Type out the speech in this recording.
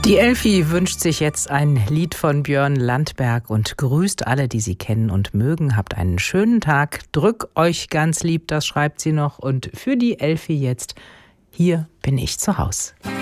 Die Elfi wünscht sich jetzt ein Lied von Björn Landberg und grüßt alle, die sie kennen und mögen. Habt einen schönen Tag. Drück euch ganz lieb, das schreibt sie noch. Und für die Elfi jetzt, hier bin ich zu Haus.